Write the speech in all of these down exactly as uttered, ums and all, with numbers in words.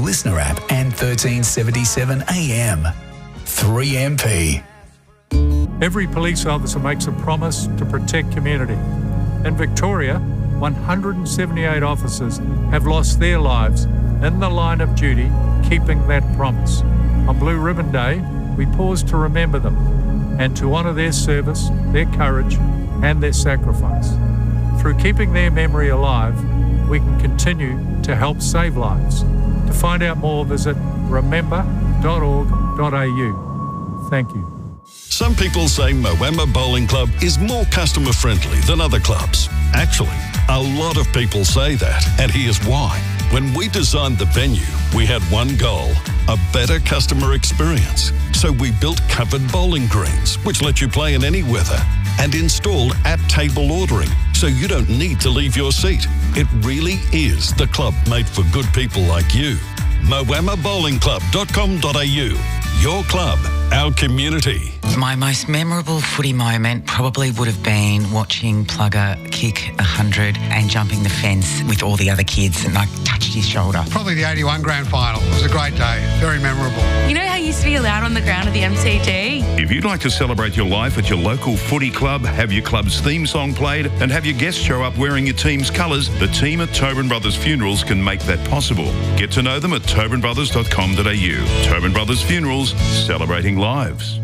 Listener app and thirteen seventy-seven A M. three M P. Every police officer makes a promise to protect community. In Victoria, one hundred seventy-eight officers have lost their lives in the line of duty, keeping that promise. On Blue Ribbon Day, we pause to remember them and to honour their service, their courage and their sacrifice. Through keeping their memory alive, we can continue to help save lives. To find out more, visit remember dot org dot a u. Thank you. Some people say Moama Bowling Club is more customer friendly than other clubs. Actually, a lot of people say that, and here's why. When we designed the venue, we had one goal, a better customer experience. So we built covered bowling greens, which let you play in any weather, and installed at-table ordering, so you don't need to leave your seat. It really is the club made for good people like you. moama bowling club dot com dot a u. Your club, our community. My most memorable footy moment probably would have been watching Plugger kick one hundred and jumping the fence with all the other kids, and I touched his shoulder. Probably the eighty-one grand final. It was a great day. Very memorable. You know how you used to be allowed on the ground at the M C G? If you'd like to celebrate your life at your local footy club, have your club's theme song played, and have your guests show up wearing your team's colours, the team at Tobin Brothers Funerals can make that possible. Get to know them at tobin brothers dot com dot a u. Tobin Brothers Funerals, celebrating lives.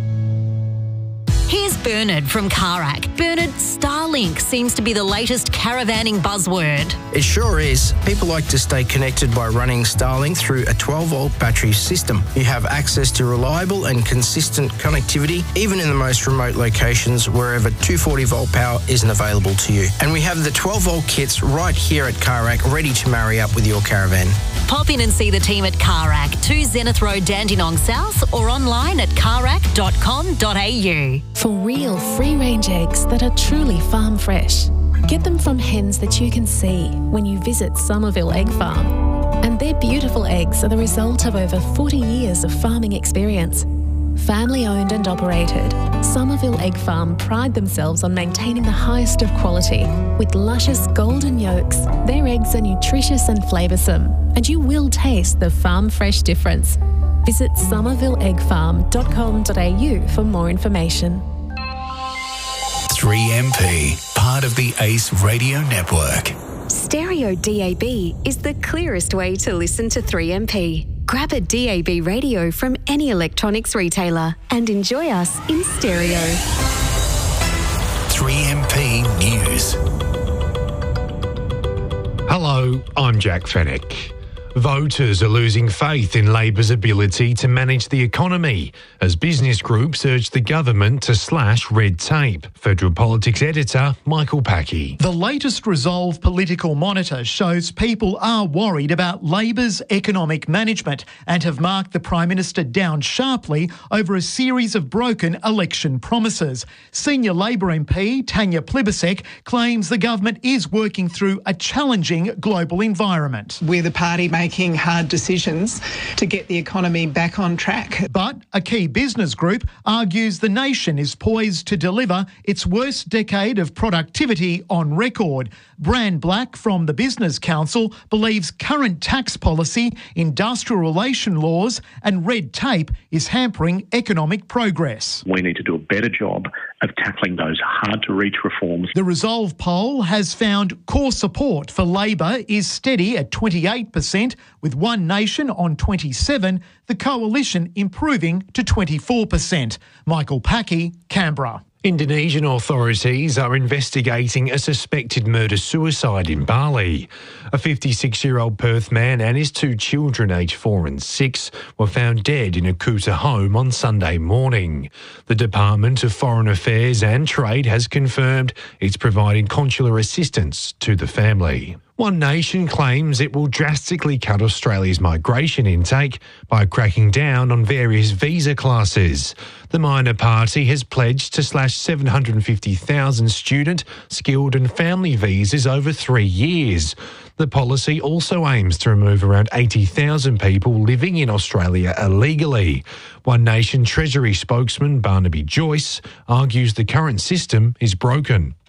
Here's Bernard from Carac. Bernard, Starlink seems to be the latest caravanning buzzword. It sure is. People like to stay connected by running Starlink through a twelve volt battery system. You have access to reliable and consistent connectivity, even in the most remote locations wherever two hundred forty volt power isn't available to you. And we have the twelve volt kits right here at Carac ready to marry up with your caravan. Pop in and see the team at Carac, two Zenith Road, Dandenong South, or online at carac dot com dot a u. For real free-range eggs that are truly farm fresh, get them from hens that you can see when you visit Somerville Egg Farm. And their beautiful eggs are the result of over forty years of farming experience. Family owned and operated, Somerville Egg Farm pride themselves on maintaining the highest of quality. With luscious golden yolks, their eggs are nutritious and flavoursome, and you will taste the farm fresh difference. Visit somerville egg farm dot com dot a u for more information. three M P, part of the Ace Radio Network. Stereo D A B is the clearest way to listen to three M P. Grab a D A B radio from any electronics retailer and enjoy us in stereo. three M P News. Hello, I'm Jack Fennick. Voters are losing faith in Labor's ability to manage the economy as business groups urge the government to slash red tape. Federal Politics editor Michael Packey. The latest Resolve Political Monitor shows people are worried about Labor's economic management and have marked the Prime Minister down sharply over a series of broken election promises. Senior Labor M P Tanya Plibersek claims the government is working through a challenging global environment. We're the party making making hard decisions to get the economy back on track. But a key business group argues the nation is poised to deliver its worst decade of productivity on record. Bran Black from the Business Council believes current tax policy, industrial relation laws and red tape is hampering economic progress. We need to do a better job of tackling those hard-to-reach reforms. The Resolve poll has found core support for Labor is steady at twenty-eight percent, with One Nation on twenty-seven, the Coalition improving to twenty-four percent. Michael Packey, Canberra. Indonesian authorities are investigating a suspected murder-suicide in Bali. A fifty-six-year-old Perth man and his two children, aged four and six, were found dead in a Kuta home on Sunday morning. The Department of Foreign Affairs and Trade has confirmed it's providing consular assistance to the family. One Nation claims it will drastically cut Australia's migration intake by cracking down on various visa classes. The minor party has pledged to slash seven hundred fifty thousand student, skilled and family visas over three years. The policy also aims to remove around eighty thousand people living in Australia illegally. One Nation Treasury spokesman Barnaby Joyce argues the current system is broken.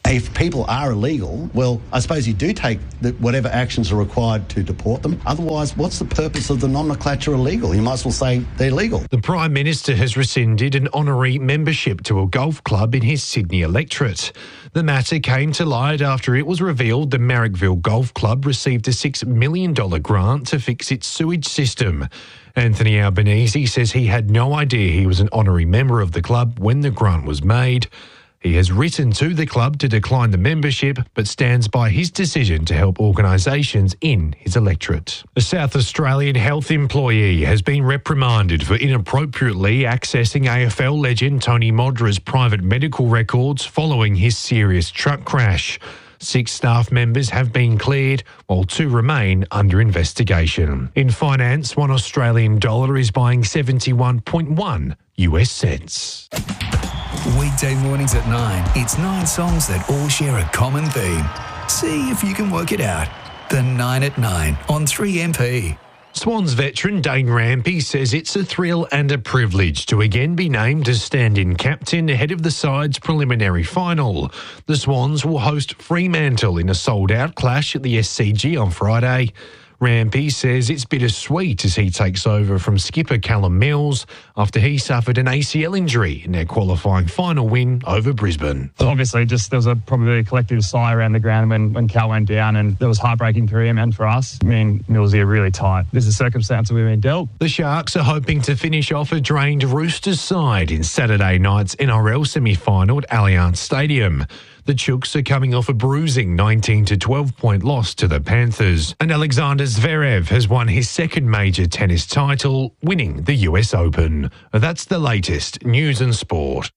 If people are illegal, well, I suppose you do take the, whatever actions are required to deport them. Otherwise, what's the purpose of the nomenclature illegal? You might as well say they're legal. The Prime Minister has rescinded an honorary membership to a golf club in his Sydney electorate. The matter came to light after it was revealed the Marrickville Golf Club received a six million dollars grant to fix its sewage system. Anthony Albanese says he had no idea he was an honorary member of the club when the grant was made. He has written to the club to decline the membership, but stands by his decision to help organisations in his electorate. A South Australian health employee has been reprimanded for inappropriately accessing A F L legend Tony Modra's private medical records following his serious truck crash. Six staff members have been cleared, while two remain under investigation. In finance, one Australian dollar is buying seventy-one point one U S cents. Weekday mornings at nine, it's nine songs that all share a common theme. See if you can work it out. The nine at nine on three M P. Swans veteran Dane Rampy says it's a thrill and a privilege to again be named as stand-in captain ahead of the side's preliminary final. The Swans will host Fremantle in a sold-out clash at the S C G on Friday. Rampy says it's bittersweet as he takes over from skipper Callum Mills after he suffered an A C L injury in their qualifying final win over Brisbane. Obviously, just there was a probably a collective sigh around the ground when, when Cal went down, and it was heartbreaking for him and for us. Me and Millsy are really tight. This is a circumstance we've been dealt. The Sharks are hoping to finish off a drained Roosters side in Saturday night's N R L semi-final at Allianz Stadium. The Chooks are coming off a bruising nineteen to twelve point loss to the Panthers. And Alexander Zverev has won his second major tennis title, winning the U S Open. That's the latest news and sport.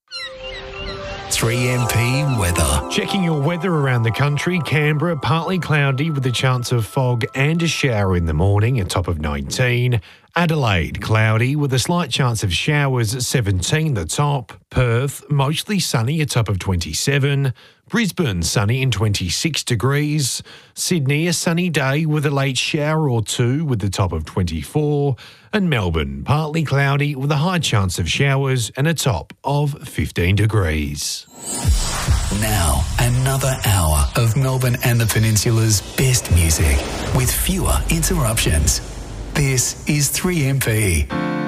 three M P weather. Checking your weather around the country. Canberra, partly cloudy with a chance of fog and a shower in the morning, a top of nineteen. Adelaide, cloudy with a slight chance of showers at seventeen, the top. Perth, mostly sunny, a top of twenty-seven. Brisbane, sunny and twenty-six degrees. Sydney, a sunny day with a late shower or two with the top of twenty-four. And Melbourne, partly cloudy with a high chance of showers and a top of fifteen degrees. Now, another hour of Melbourne and the Peninsula's best music with fewer interruptions. This is three M P.